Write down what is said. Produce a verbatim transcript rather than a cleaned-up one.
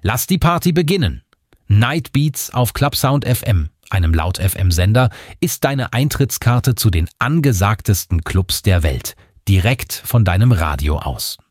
Lass die Party beginnen. Night Beats auf Clubsound F M, einem Laut-F M-Sender, ist deine Eintrittskarte zu den angesagtesten Clubs der Welt. Direkt von deinem Radio aus.